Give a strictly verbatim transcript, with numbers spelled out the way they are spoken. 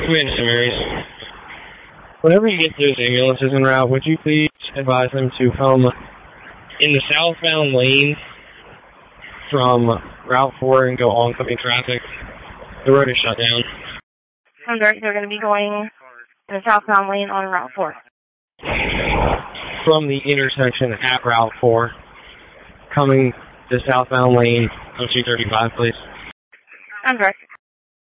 Commander Saint Mary's. Whenever you get those ambulances en route, would you please advise them to come in the southbound lane from Route four and go oncoming traffic? The road is shut down. I'm sorry, they're going to be going in the southbound lane on Route four. From the intersection at Route four, coming the southbound lane of two thirty-five, please. I'm sorry.